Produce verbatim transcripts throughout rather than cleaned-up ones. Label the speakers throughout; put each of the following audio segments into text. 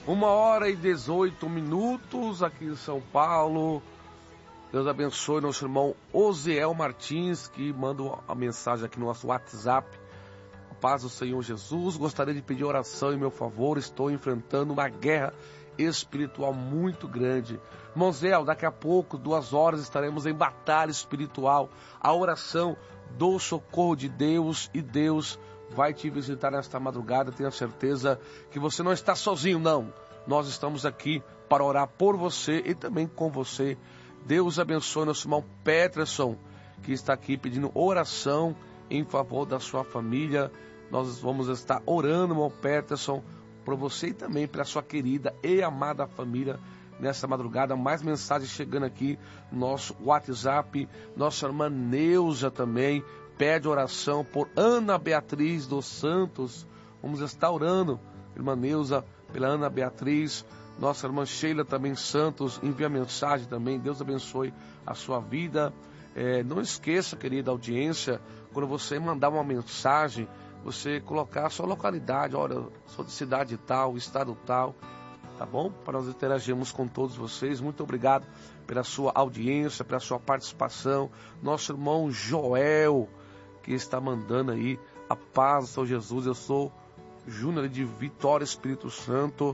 Speaker 1: Uma hora e dezoito minutos aqui em São Paulo. Deus abençoe nosso irmão Osiel Martins, que manda uma mensagem aqui no nosso WhatsApp. A paz do Senhor Jesus. Gostaria de pedir oração em meu favor. Estou enfrentando uma guerra espiritual muito grande. Irmão Zé, daqui a pouco, duas horas, estaremos em batalha espiritual. A oração do socorro de Deus, e Deus vai te visitar nesta madrugada. Tenha certeza que você não está sozinho, não. Nós estamos aqui para orar por você e também com você. Deus abençoe nosso irmão Peterson, que está aqui pedindo oração em favor da sua família. Nós vamos estar orando, irmão Peterson, por você e também pela sua querida e amada família nessa madrugada. Mais mensagens chegando aqui no nosso WhatsApp. Nossa irmã Neuza também pede oração por Ana Beatriz dos Santos. Vamos estar orando, irmã Neuza, pela Ana Beatriz. Nossa irmã Sheila também Santos envia mensagem também. Deus abençoe a sua vida. É, não esqueça, querida audiência, quando você mandar uma mensagem, você colocar a sua localidade. Olha, sou de cidade tal, estado tal, tá bom? Para nós interagirmos com todos vocês. Muito obrigado pela sua audiência, pela sua participação. Nosso irmão Joel, que está mandando aí a paz do Senhor Jesus. Eu sou Júnior de Vitória Espírito Santo,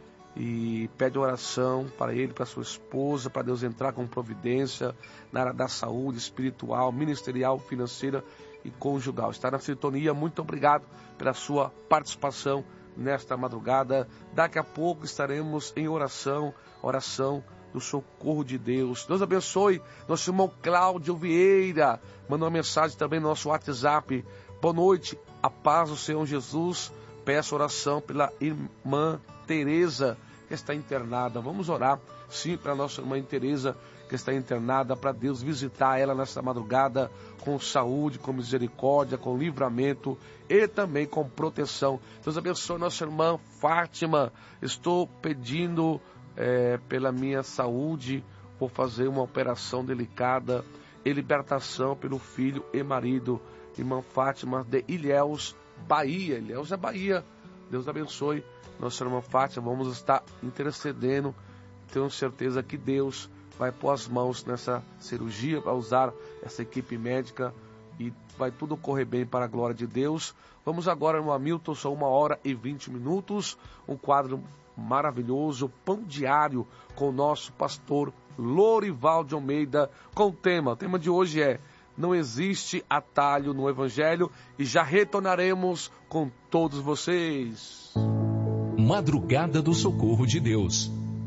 Speaker 1: e pede oração para ele, para sua esposa, para Deus entrar com providência na área da saúde espiritual, ministerial, financeira e conjugal. Está na sintonia. Muito obrigado pela sua participação nesta madrugada. Daqui a pouco estaremos em oração, oração do socorro de Deus. Deus abençoe nosso irmão Cláudio Vieira, mandou uma mensagem também no nosso WhatsApp. Boa noite, a paz do Senhor Jesus. Peço oração pela irmã Tereza, que está internada. Vamos orar, sim, para a nossa irmã Tereza, que está internada, para Deus visitar ela nesta madrugada com saúde, com misericórdia, com livramento e também com proteção. Deus abençoe nossa irmã Fátima. Estou pedindo é, pela minha saúde, vou fazer uma operação delicada e libertação pelo filho e marido. Irmã Fátima de Ilhéus, Bahia. Ilhéus é Bahia. Deus abençoe nossa irmã Fátima. Vamos estar intercedendo. Tenho certeza que Deus vai pôr as mãos nessa cirurgia, vai usar essa equipe médica e vai tudo correr bem para a glória de Deus. Vamos agora no Hamilton, são uma hora e vinte minutos, um quadro maravilhoso, Pão Diário, com o nosso pastor Lorival de Almeida, com o tema, o tema de hoje é: não existe atalho no Evangelho, e já retornaremos com todos vocês.
Speaker 2: Madrugada do Socorro de Deus.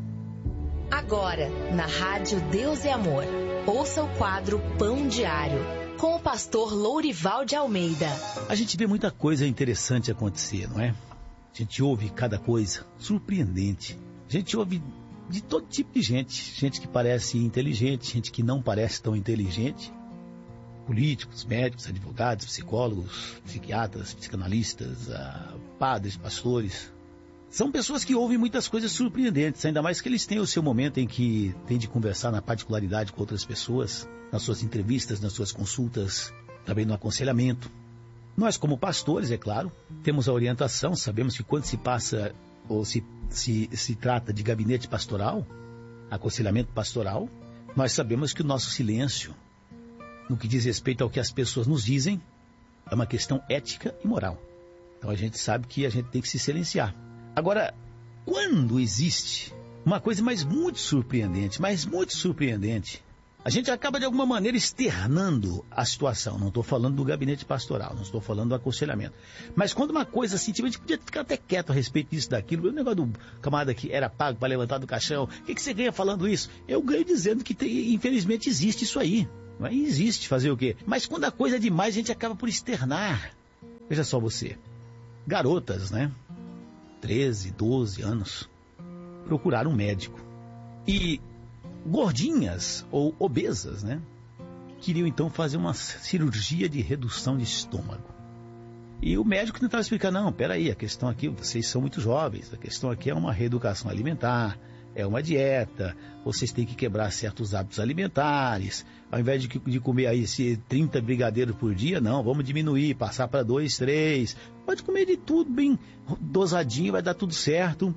Speaker 3: Agora, na Rádio Deus e Amor, ouça o quadro Pão Diário, com o pastor Lourival de Almeida.
Speaker 4: A gente vê muita coisa interessante acontecer, não é? A gente ouve cada coisa surpreendente. A gente ouve de todo tipo de gente. Gente que parece inteligente, gente que não parece tão inteligente. Políticos, médicos, advogados, psicólogos, psiquiatras, psicanalistas, ah, padres, pastores. São pessoas que ouvem muitas coisas surpreendentes, ainda mais que eles têm o seu momento em que têm de conversar na particularidade com outras pessoas, nas suas entrevistas, nas suas consultas, também no aconselhamento. Nós, como pastores, é claro, temos a orientação, sabemos que quando se passa ou se, se, se trata de gabinete pastoral, aconselhamento pastoral, nós sabemos que o nosso silêncio, no que diz respeito ao que as pessoas nos dizem, é uma questão ética e moral. Então a gente sabe que a gente tem que se silenciar. Agora, quando existe uma coisa mais muito surpreendente, mas muito surpreendente, a gente acaba de alguma maneira externando a situação. Não estou falando do gabinete pastoral, não estou falando do aconselhamento. Mas quando uma coisa assim, tipo, a gente podia ficar até quieto a respeito disso, daquilo. O negócio do camarada que era pago para levantar do caixão, o que, que você ganha falando isso? Eu ganho dizendo que tem, infelizmente existe isso aí. Não é? Existe, fazer o quê? Mas quando a coisa é demais, a gente acaba por externar. Veja só você, garotas, né? treze, doze anos, procuraram um médico. E gordinhas ou obesas, né? Queriam então fazer uma cirurgia de redução de estômago. E o médico tentava explicar: não, peraí, a questão aqui, vocês são muito jovens, a questão aqui é uma reeducação alimentar, é uma dieta, vocês têm que quebrar certos hábitos alimentares, ao invés de, de comer aí esse trinta brigadeiros por dia, não, vamos diminuir, passar para dois, três, pode comer de tudo bem dosadinho, vai dar tudo certo.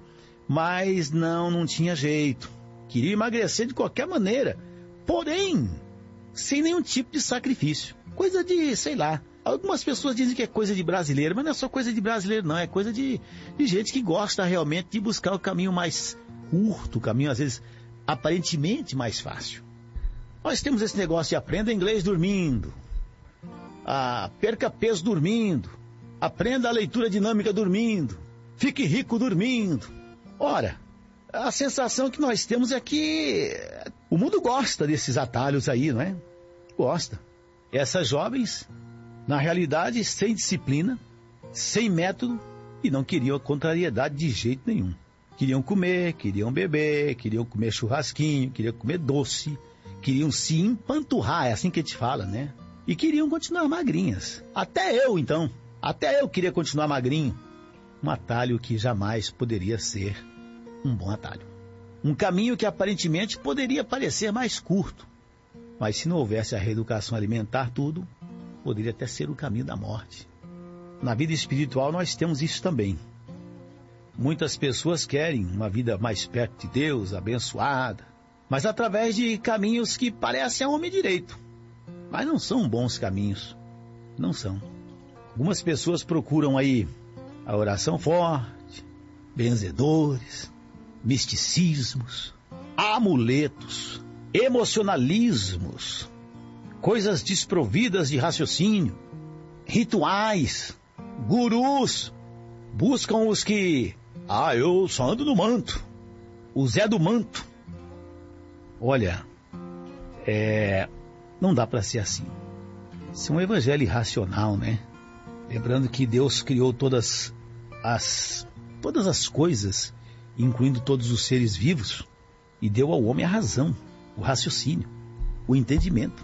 Speaker 4: mas não, não tinha jeito. Queria emagrecer de qualquer maneira, porém, sem nenhum tipo de sacrifício. Coisa de, sei lá, algumas pessoas dizem que é coisa de brasileiro, mas não é só coisa de brasileiro não, é coisa de, de gente que gosta realmente de buscar o caminho mais curto, o caminho às vezes aparentemente mais fácil. Nós temos esse negócio de aprenda inglês dormindo, ah, perca peso dormindo, aprenda a leitura dinâmica dormindo, fique rico dormindo. Ora, a sensação que nós temos é que o mundo gosta desses atalhos aí, não é? Gosta. Essas jovens, na realidade, sem disciplina, sem método, e não queriam a contrariedade de jeito nenhum. Queriam comer, queriam beber, queriam comer churrasquinho, queriam comer doce, queriam se empanturrar, é assim que a gente fala, né? E queriam continuar magrinhas. Até eu, então. Até eu queria continuar magrinho. Um atalho que jamais poderia ser um bom atalho. Um caminho que aparentemente poderia parecer mais curto. Mas se não houvesse a reeducação alimentar, tudo poderia até ser o caminho da morte. Na vida espiritual nós temos isso também. Muitas pessoas querem uma vida mais perto de Deus, abençoada, mas através de caminhos que parecem a homem direito. Mas não são bons caminhos. Não são. Algumas pessoas procuram aí a oração forte, benzedores, misticismos, amuletos, emocionalismos, coisas desprovidas de raciocínio, rituais, gurus. Buscam os que, ah, eu só ando no manto, o Zé do manto. Olha, é, não dá para ser assim. Isso é um evangelho irracional, né? Lembrando que Deus criou todas as, todas as coisas, incluindo todos os seres vivos, e deu ao homem a razão, o raciocínio, o entendimento.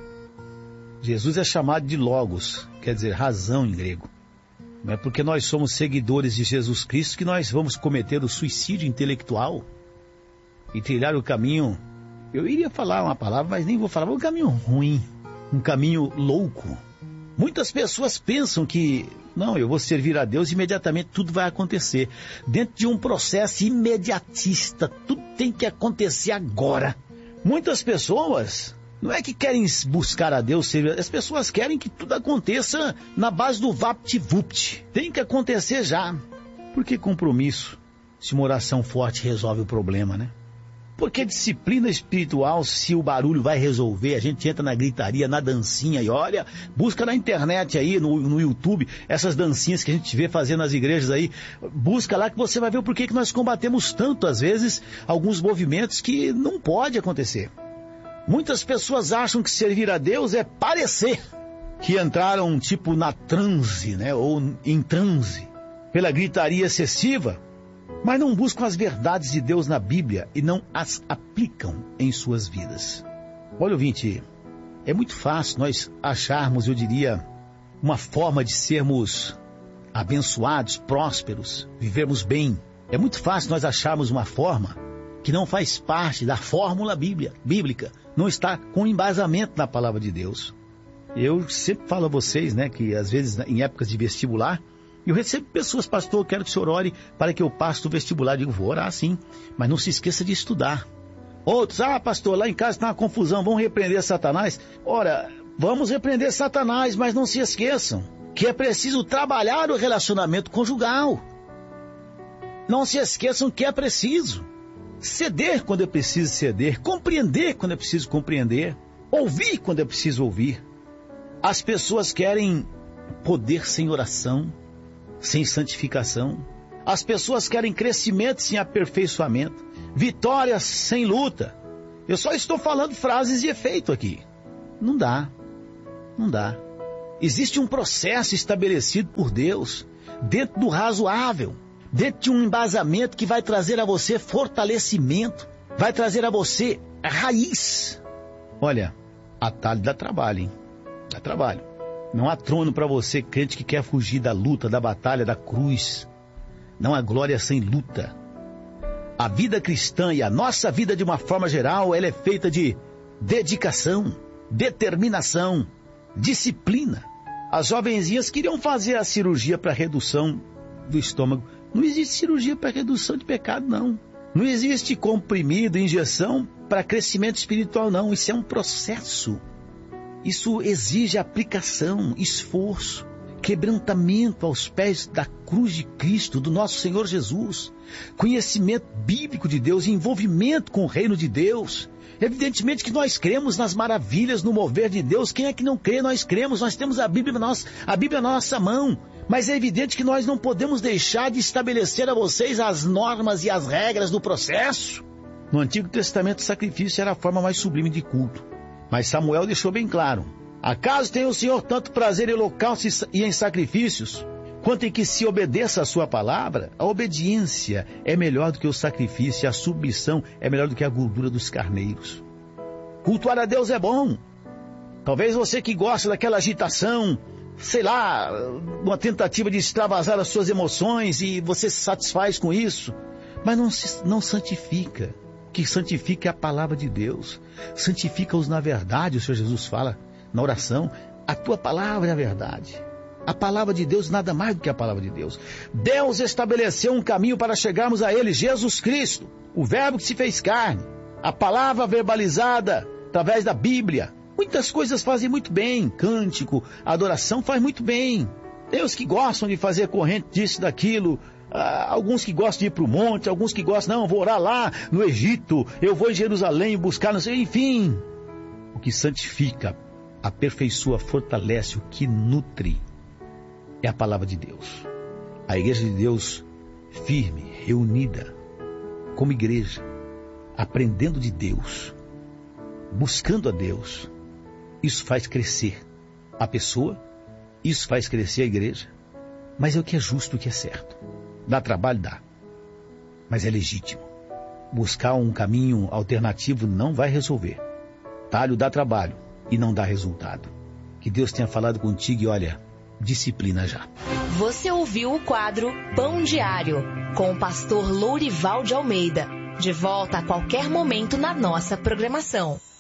Speaker 4: Jesus é chamado de Logos, quer dizer razão em grego. Não é porque nós somos seguidores de Jesus Cristo que nós vamos cometer o suicídio intelectual e trilhar o caminho, eu iria falar uma palavra, mas nem vou falar, um caminho ruim, um caminho louco. Muitas pessoas pensam que, não, eu vou servir a Deus e imediatamente tudo vai acontecer. Dentro de um processo imediatista, tudo tem que acontecer agora. Muitas pessoas não é que querem buscar a Deus, as pessoas querem que tudo aconteça na base do vapt-vupt. Tem que acontecer já. Por que compromisso se uma oração forte resolve o problema, né? Porque disciplina espiritual, se o barulho vai resolver, a gente entra na gritaria, na dancinha, e olha, busca na internet aí, no, no YouTube, essas dancinhas que a gente vê fazendo nas igrejas aí, busca lá que você vai ver o porquê que nós combatemos tanto, às vezes, alguns movimentos que não pode acontecer. Muitas pessoas acham que servir a Deus é parecer que entraram tipo na transe, né, ou em transe, pela gritaria excessiva, mas não buscam as verdades de Deus na Bíblia e não as aplicam em suas vidas. Olha, ouvinte, é muito fácil nós acharmos, eu diria, uma forma de sermos abençoados, prósperos, vivermos bem. É muito fácil nós acharmos uma forma que não faz parte da fórmula bíblia, bíblica, não está com embasamento na palavra de Deus. Eu sempre falo a vocês, né, que às vezes em épocas de vestibular, eu recebo pessoas, pastor, eu quero que o senhor ore para que eu passe do vestibular. Eu digo, vou orar sim, mas não se esqueça de estudar. Outros, ah, pastor, lá em casa está uma confusão, vamos repreender Satanás. Ora, vamos repreender Satanás, mas não se esqueçam que é preciso trabalhar o relacionamento conjugal. Não se esqueçam que é preciso ceder quando é preciso ceder, compreender quando é preciso compreender, ouvir quando é preciso ouvir. As pessoas querem poder sem oração, sem santificação. As pessoas querem crescimento sem aperfeiçoamento, vitórias sem luta. Eu só estou falando frases de efeito aqui. Não dá, não dá. Existe um processo estabelecido por Deus, dentro do razoável, dentro de um embasamento que vai trazer a você fortalecimento, vai trazer a você raiz. Olha, atalho dá trabalho, hein? Dá trabalho. Não há trono para você, crente, que quer fugir da luta, da batalha, da cruz. Não há glória sem luta. A vida cristã e a nossa vida, de uma forma geral, ela é feita de dedicação, determinação, disciplina. As jovenzinhas queriam fazer a cirurgia para redução do estômago. Não existe cirurgia para redução de pecado, não. Não existe comprimido, injeção para crescimento espiritual, não. Isso é um processo. Isso exige aplicação, esforço, quebrantamento aos pés da cruz de Cristo, do nosso Senhor Jesus, conhecimento bíblico de Deus, envolvimento com o reino de Deus. Evidentemente que nós cremos nas maravilhas, no mover de Deus. Quem é que não crê? Nós cremos, nós temos a Bíblia, nós, a Bíblia na nossa mão. Mas é evidente que nós não podemos deixar de estabelecer a vocês as normas e as regras do processo. No Antigo Testamento, o sacrifício era a forma mais sublime de culto. Mas Samuel deixou bem claro: acaso tem o Senhor tanto prazer em holocaustos e em sacrifícios, quanto em que se obedeça a sua palavra? A obediência é melhor do que o sacrifício, e a submissão é melhor do que a gordura dos carneiros. Cultuar a Deus é bom. Talvez você que gosta daquela agitação, sei lá, uma tentativa de extravasar as suas emoções, e você se satisfaz com isso, mas não, se, não santifica. O que santifica é a palavra de Deus. Santifica-os na verdade, o Senhor Jesus fala na oração. A tua palavra é a verdade. A palavra de Deus, nada mais do que a palavra de Deus. Deus estabeleceu um caminho para chegarmos a Ele, Jesus Cristo, o verbo que se fez carne, a palavra verbalizada através da Bíblia. Muitas coisas fazem muito bem, cântico, adoração faz muito bem. Tem os que gostam de fazer corrente disso, daquilo, ah, alguns que gostam de ir para o monte, alguns que gostam, não, vou orar lá no Egito, eu vou em Jerusalém buscar, não sei, enfim. O que santifica, aperfeiçoa, fortalece, o que nutre é a palavra de Deus. A igreja de Deus firme, reunida, como igreja, aprendendo de Deus, buscando a Deus, isso faz crescer a pessoa, isso faz crescer a igreja, mas é o que é justo, o que é certo. Dá trabalho? Dá, mas é legítimo. Buscar um caminho alternativo não vai resolver. Talho dá trabalho e não dá resultado. Que Deus tenha falado contigo e olha, disciplina já.
Speaker 3: Você ouviu o quadro Pão Diário, com o pastor Lourival de Almeida. De volta a qualquer momento na nossa programação.